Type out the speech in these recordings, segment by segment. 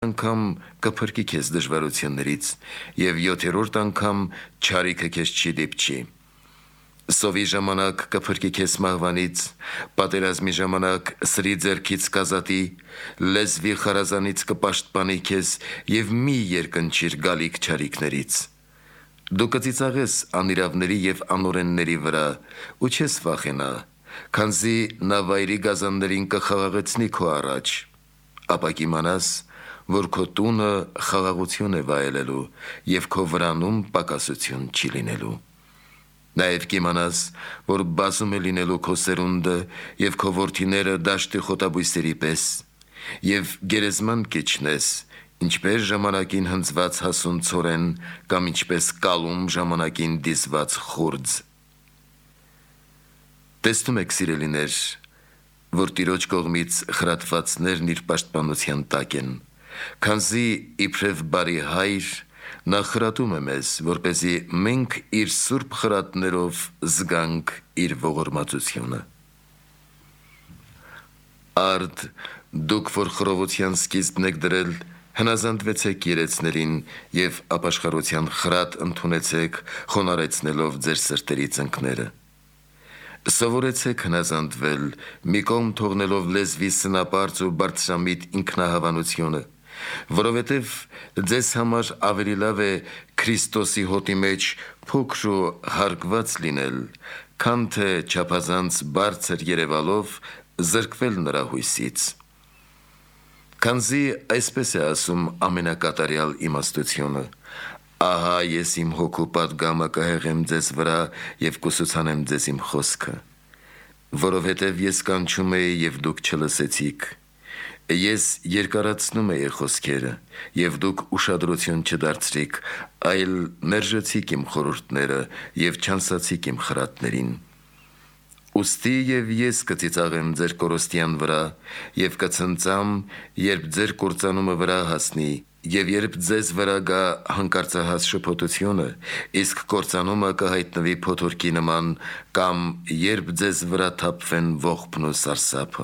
անգամ կփրկի քեզ դժվարություններից եւ 7-րդ անգամ չարիքը քեզ չի դիպչի։ Սովի ժամանակ կփրկի քեզ մահվանից, պատերազմի ժամանակ սրի ձեռքից կազատի, լեզվի խարազանից կպաշտպանի քեզ եւ մի երկնչիր գալիք չարիքներից։ Դու կծիծաղես անիրավների եւ անօրենների վրա ու չես վախենա, քանզի նա վայրի գազաններին կխաղաղեցնի քո առաջ, ապա կիմանաս, որ քո տունը խաղաղություն է վայելելու եւ քո վրանում պակասություն չի լինելու։ Նաև կիմանաս, որ բազում է լինելու քո սերունդը եւ քո որդիները դաշտի խոտաբույսերի պես, եւ գերեզման կիչնես, ինչպես ժամանակին հնձված հասուն ցորեն կամ ինչպես կալում ժամանակին դիզված խուրձ։ Տեսնում եք, սիրելիներ, որ Տիրոջ կողմից խրատվածներն իր պաշտպանության տակ են, քանզի իբրև բարի հայր նա խրատում է մեզ, որպեսզի մենք իր սուրբ խրատներով զգանք իր ողորմածությունը։ Արդ, դուք որ խռովության սկիզբն եք դրել, հնազանդվեցեք երեցներին եւ ապաշխարության խրատ ընդունեցեք, խոնարեցնելով ձեր սրտերի ծնկները։ Սովորեցեք հնազանդվել, մի կողմ թողնելով լեզվի սնապարծ ու բարձրամիտ ինքնահավանությունը, որովհետև ձեզ համար ավելի լավ է Քրիստոսի հոտի մեջ փոքր ու հարգված լինել, քան թե չափազանց բարձր երևալով զրկվել նրա հույսից։ Քանզի այսպես է ասում ամենակատարյալ իմաստությունը. «Ահա ես իմ հոգու պատգամը կհեղեմ ձեզ վրա եւ կուսուցանեմ ձեզ իմ խոսքը, որովհետև ես կանչում էի եւ դուք չլսեցիք, ես երկարացնում էի խոսքերը եւ դուք ուշադրություն չդարձրիք, այլ մերժեցիք իմ խորհուրդները եւ չանսացիք իմ խրատներին։ Ուստի եւ ես կծիծաղեմ ձեր կորստյան վրա եւ կցնծամ, երբ ձեր կործանումը վրա հասնի, եւ երբ ձեզ վրա գա հանկարծահաս շփոթությունը, իսկ կործանումը կհայտնվի փոթորկի նման, կամ երբ ձեզ վրա թափվեն ողբն ու սարսափը։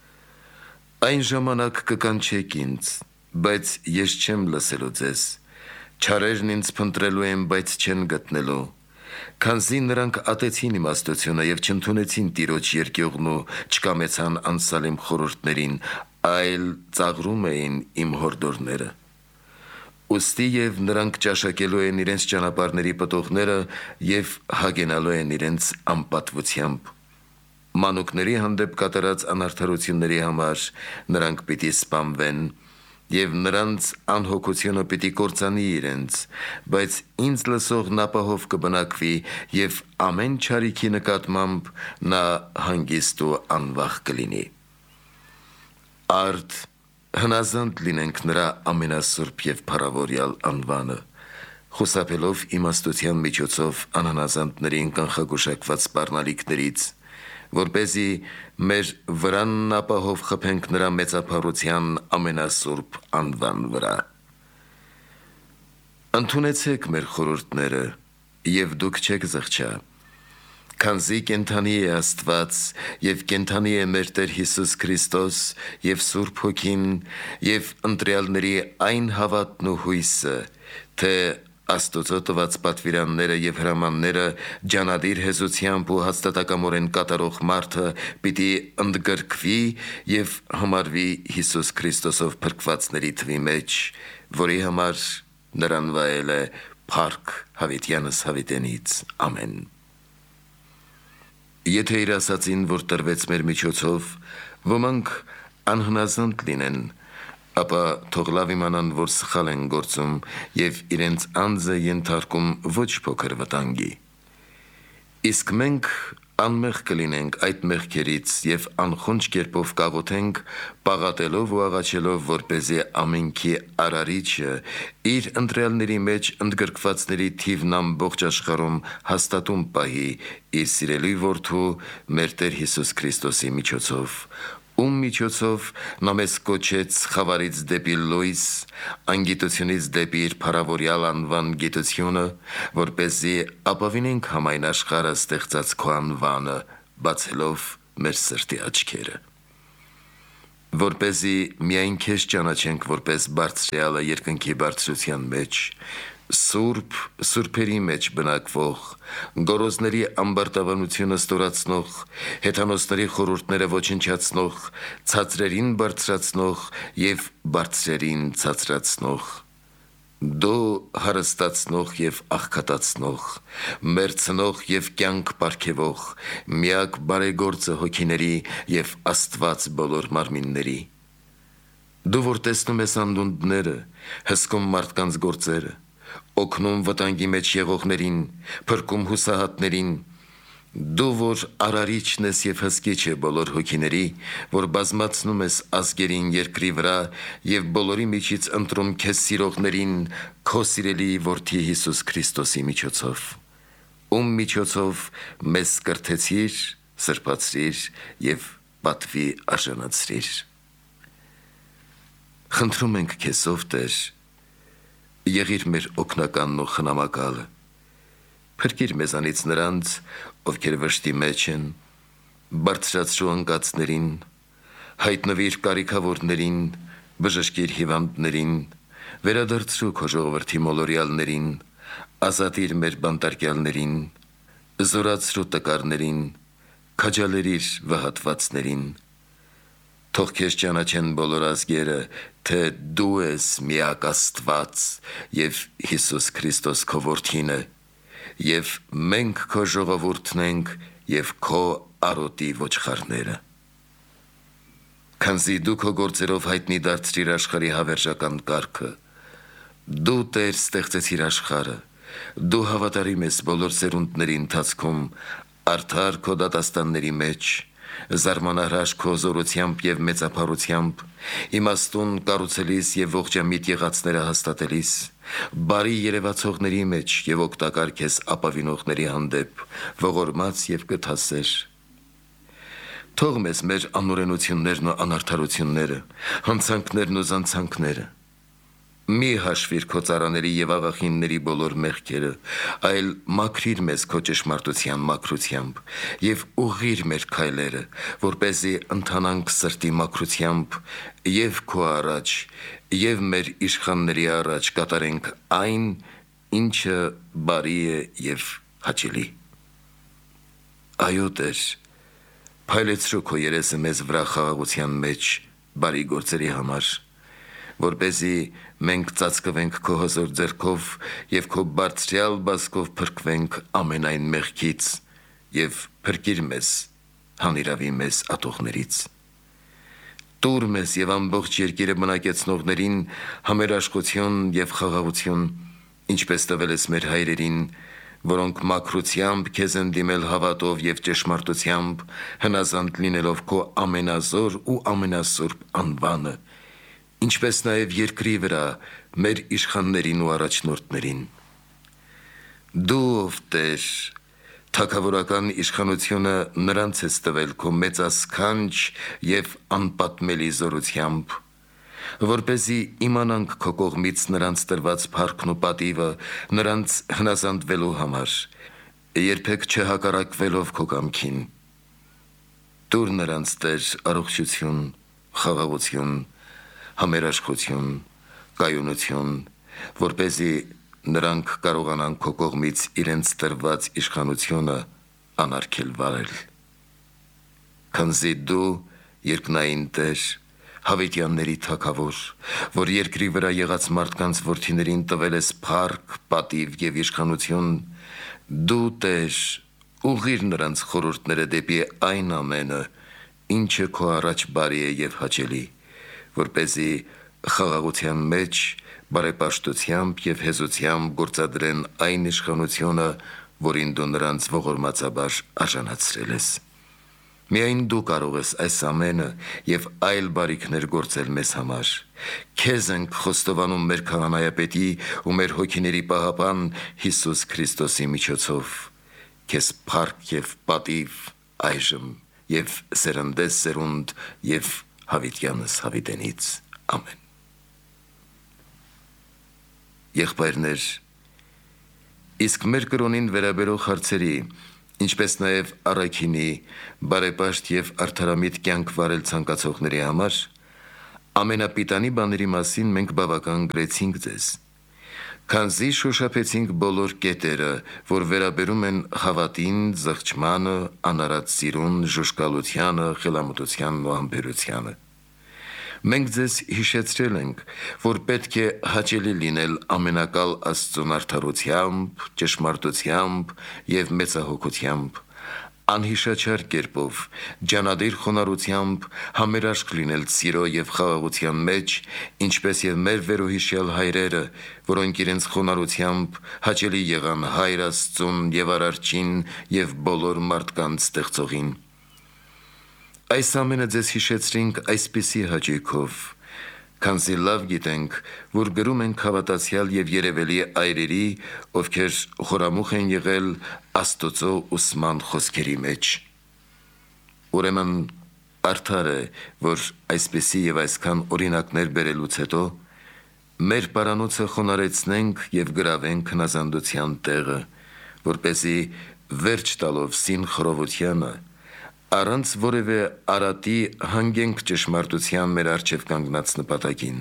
Այն ժամանակ կկանչեք ինձ, բայց ես չեմ լսելու ձեզ, չարերն ինձ փնտրելու են, բայց չեն գտնելու, քանզի նրանք ատեցին իմաստությունը եւ չընդունեցին Տիրոջ երկյուղն ու չկամեցան անցալ իմ խորհուրդներին, այլ ծաղրում էին իմ հորդորները։ Ուստի եւ նրանք ճաշակելու են իրենց ճանապարհների պտուղները եւ հագենալու են իրենց անպատվությամբ։ Մանուկների հանդեպ կատարած անարդարությունների համար նրանք պիտի սպանվեն, եւ նրանց անհոգությունը պիտի կործանի իրենց, բայց ինձ լսողն ապահով կբնակվի եւ ամեն չարիքի նկատմամբ նա հանգիստ ու անվախ կլինի։ Արդ, հնազանդ լինենք նրա ամենասուրբ եւ փառավորյալ անվանը, խուսափելով իմաստության միջոցով անհնազանդներին կանխագուշակված սպառնալիքներից, որպեսզի մեր վրանն ապահով խփենք նրա մեծափառության ամենասուրբ անվան վրա։ Ընդունեցեք մեր խորհուրդները եւ դուք չեք զղջա, քանզի կենդանի է Աստված եւ կենդանի է մեր Տեր Հիսուս Քրիստոս եւ Սուրբ Հոգին եւ ընտրյալների այն հավատն ու հույսը, թե Աստծո տված պատվիրանները եւ հրամանները ջանադիր հեզությամբ ու հաստատակամորեն կատարող մարդը պիտի ընդգրկվի եւ համարվի Հիսուս Քրիստոսով փրկվածների թվի մեջ, որի համար նրան վայել է փառք հավիտյանս հավիտենից։ Ամեն։ Եթե իր ասածին, որ տրվեց մեր միջոցով, ոմանք անհնազանդ լինեն, ապա թող լավ իմանան, որ սխալ են գործում եւ իրենց անձը ենթարկում ոչ փոքր վտանգի։ Իսկ մենք անմեղ կլինենք այդ մեղքերից եւ անխոնջ կերպով կաղոթենք, պաղատելով ու աղաչելով, որպեսզի ամենքի արարիչը իր ընտրյալների մեջ ընդգրկվածների թիվն ամբողջ աշխարհում հաստատում պահի իր սիրելի որդու մեր Տեր Հիսուս Քրիստոսի միջոցով, ում միջոցով նա մեզ կոչեց խավարից դեպի լույս, անգիտությունից դեպի իր փառավորյալ անվան գիտությունը, որպեսզի ապավինենք համայն աշխարհը ստեղծած քո անվանը, բացելով մեր սրտի աչքերը։ որպեսզի միայն քեզ ճանաչենք որպես բարձրյալը երկնքի բարձրության մեջ, սուրբ, սուրբերի մեջ բնակվող, գորոզների ամբարտավանությունը ստորացնող, հեթանոսների խորհուրդները ոչնչացնող, ցածրերին բարձրացնող և բարձրերին ցածրացնող, դու հարստացնող և աղքատացնող, մերձնող և կյանք պարգևող, միակ բարեգործը հոգիների և Աստված բոլոր մարմինների, դու որ տեսնում ես անդունդները, հսկում մարդկանց գործերը, օգնում վտանգի մեջ եղողներին, փրկում հուսահատներին, դու որ արարիչն ես և հսկիչ է բոլոր հոգիների, որ բազմացնում ես ազգերին երկրի վրա և բոլորի միջից ընտրում քեզ սիրողներին քո սիրելի որդի Հիսուս Քրիստոսի միջոցով, ում միջոցով մեզ կրթեցիր, սրբացրիր և պատվի արժանացրիր։ Խնդրում ենք քեզ, ով Տեր, եղիր մեր օգնականն ու խնամակալը, փրկիր մեզանից նրանց, ովքեր վշտի մեջ են, բարձրացրու անկացներին, հայտնվիր կարիքավորներին, բժշկիր հիվանդներին, վերադարձրու քո ժողովրդի մոլորյալներին, ազատիր մեր բանտարկյալներին, զորացրու տկարներին, քաջալերիր վհատվածներին, թող քեզ ճանաչեն բոլոր ազգերը, թե դու ես միակ Աստված և Հիսուս Քրիստոս քո որդին է, և մենք քո ժողովուրդն ենք և քո արոտի ոչխարները։ Քանզի դու քո գործերով հայտնի դարձրիր աշխարհի հավերժական կարգը, դու Տեր ստեղծեցիր աշխարհը, դու հավատարիմ ես բոլոր սերունդների ընթացքում, արդար քո դատաստանների մեջ, զարմանահրաշ քո զորությամբ և մեծափառությամբ, իմաստուն կառուցելիս և ողջամիտ եղածները հաստատելիս, բարի երևացողների մեջ և օգտակար քեզ ապավինողների հանդեպ, ողորմած և կթասեր։ Թող մեզ մեր անօրենություններն ու անարդարությունները, հանցանքներն ու զանցանքները, մի հաշվիր քո ծառաների և աղախինների բոլոր մեղքերը, այլ մաքրիր մեզ քո ճշմարտության մաքրությամբ և ուղղիր մեր քայլերը, որպեսզի ընթանանք սրտի մաքրությամբ և քո առաջ, և մեր իշխանների առաջ կատարենք այն, ինչը բարի է և հաճելի։ Այո, Տեր, փայլեցրու քո երեսը մեզ վրա խաղաղության մեջ բարի գործերի համար, որպեսզի մենք ծածկվենք քո հզոր ձեռքով և քո բարձրյալ բազկով փրկվենք ամենայն մեղքից և փրկիր մեզ հանիրավի մեզ ատողներից։ Տուր մեզ և ամբողջ երկիրը բնակեցնողներին համերաշխություն և խաղաղություն, ինչպես տվել ես մեր հայրերին, որոնք մաքրությամբ քեզ են դիմել հավատով և ճշմարտությամբ, հնազանդ լինելով քո ամենազոր ու ամենասուրբ անվանը, ինչպես նաև երկրի վրա մեր իշխաններին ու առաջնորդներին։ Դու, ով Տեր, թագավորական իշխանությունը նրանց ես տվել քո մեծասքանչ և անպատմելի զորությամբ, որպեսզի իմանանք քո կողմից նրանց տրված փառքն ու պատիվը նրանց հնազանդվելու համար, երբեք չհակառակվելով քո կամքին։ Տուր նրանց, Տեր, առողջություն, խաղաղություն, համերաշխություն, կայունություն, որպեսզի նրանք կարողանան քո կողմից իրենց տրված իշխանությունը անարգել վարել։ Քանզի դու երկնային Տեր, հավիտյանների թագավոր, որ երկրի վրա եղած մարդկանց որդիներին տվել ես փառք, պատիվ և իշխանություն, դու Տեր, ուղղիր նրանց խորհուրդները դեպի այն ամենը, ինչը քո առաջ բարի է և հաճելի, որպեսզի խաղաղության մեջ բարեպաշտությամբ և հեզությամբ գործադրեն այն իշխանությունը, որին դու նրանց ողորմածաբար արժանացրել ես։ Միայն դու կարող ես այս ամենը և այլ բարիքներ գործել մեզ համար։ Քեզ ենք խոստովանում մեր քահանայապետի ու մեր հոգիների պահապան Հիսուս Քրիստոսի միջոցով։ Քեզ փառք և պատիվ այժմ և սերնդես սերունդ և հավիտյանս հավիտենից։ Ամեն։ Եղբայրներ, իսկ մեր կրոնին վերաբերող հարցերի, ինչպես նաև առաքինի, բարեպաշտ և արդարամիտ կյանք վարել ցանկացողների համար Ամենապիտանի բաների մասին մենք բավական գրեցինք ձեզ։ Քանզի շոշափեցինք բոլոր կետերը, որ վերաբերում են հավատին, զղջմանը, անարատ սիրուն, ժուժկալությանը, խելամտությանն ու համբերությանը։ Մենք ձեզ հիշեցրել ենք, որ պետք է հաճելի լինել ամենակալ Աստծուն արդարությամբ, ճշմարտությամբ և մեծահոգությամբ, անհիշաչար կերպով, ջանադիր խոնարհությամբ համերաշխ լինել սիրո և խաղաղության մեջ, ինչպես և մեր վերոհիշյալ հայրերը, որոնք իրենց խոնարհությամբ հաճելի եղան Հայր Աստծուն և Արարչին և բոլոր մարդկանց ստեղծողին։ Այս ամենը ձեզ հիշեցրինք այսպիսի հաճույքով, քանզի լավ գիտենք, որ գրում ենք հավատացյալ և երևելի այրերի, ովքեր խորամուխ են եղել Աստծո ուսման խոսքերի մեջ։ Ուրեմն արդար է, որ այսպիսի և այսքան օրինակներ բերելուց հետո մեր պարանոցը խոնարհեցնենք և գրավենք հնազանդության տեղը, որպեսզի վերջ տալով սին խռովությանը, առանց որևէ արատի հանգենք ճշմարտության մեր առջև կանգնած նպատակին։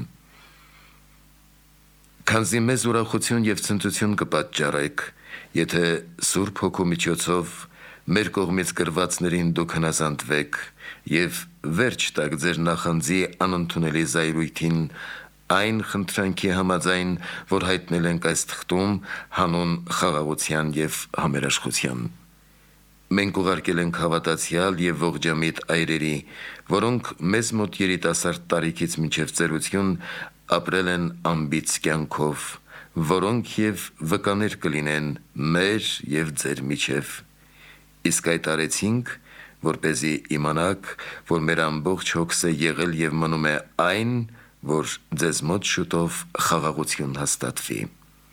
Քանզի մեզ ուրախություն և ցնծություն կպատճառեք, եթե Սուրբ Հոգու միջոցով մեր կողմից գրվածներին դուք հնազանդվեք և վերջ տաք ձեր նախանձի անընդունելի զայրույթին այն խնդրանքի համաձայն, որ հայտնել ենք այս թղթում հանուն խաղաղության և համերաշխության։ Մենք ուղարկել ենք հավատացյալ և ողջամիտ այրերի, որոնք մեզ մոտ երիտասարդ տարիքից մինչև ծերություն ապրել են անբիծ կյանքով, որոնք և վկաներ կլինեն մեր և ձեր միջև։ Իսկ այդ արեցինք, որպեսզի իմանաք, որ մեր ամբողջ հոգս է եղել և մնում է այն, որ ձեզ մոտ շուտով խաղաղություն հաստատվի։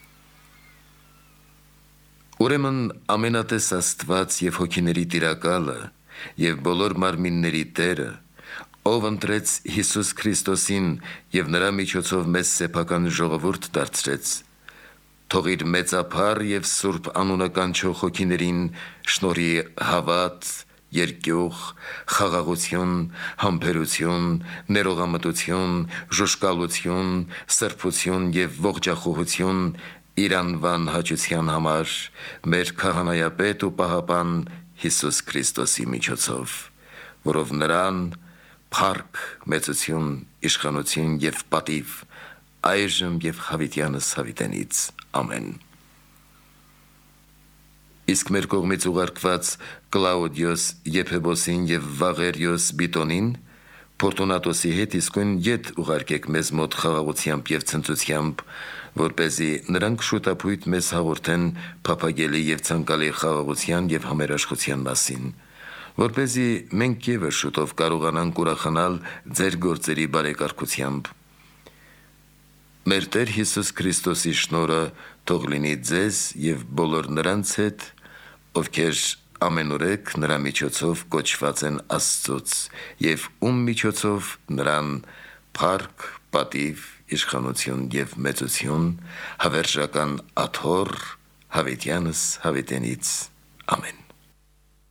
Ուրեմն ամենատես Աստված և հոգիների Տիրակալը և բոլոր մարմինների Տերը, ով ընտրեց Հիսուս Քրիստոսին և նրա միջոցով մեզ սեփական ժողովուրդ դարձրեց, թող իր մեծափառ և սուրբ անունը կանչող հոգիներին շնորհի հավատ, երկյուղ, խաղաղություն, համբերություն, ներողամտություն, ժուժկալություն, սրբություն և ողջախոհություն իր անվան հաճության համար մեր քահանայապետ ու պահապան Հիսուս Քրիստոսի միջոցով, որով նրան փառք, մեծություն, իշխանություն և պատիվ այժմ և հավիտյանս հավիտենից։ Ամեն։ Իսկ մեր կողմից ուղարկված Կլաուդիոս Եփեբոսին և Վաղերիոս Բիտոնին Փորտունատոսի հետ իսկույն ետ ուղարկեք մեզ մոտ խաղաղությամբ և ցնծությամբ, որպեսզի նրանք շուտապույտ մեզ հաղորդեն փափագելի և ցանկալի խաղաղության և համերաշխության մասին, որպեսզի մենք ևս շուտով կարողանանք ուրախանալ ձեր գործերի բարեկարգությամբ։ Մեր Տեր Հիսուս Քրիստոսի շնորհը թող լինի ձեզ և բոլոր նրանց հետ, ովքեր ամենուրեք նրա միջոցով կոչված են Աստծուց և ում միջոցով նրան փառք, պատիվ, իշխանություն և մեծություն հավերժական աթոռ հավիտյանս հավիտենից։ Ամեն։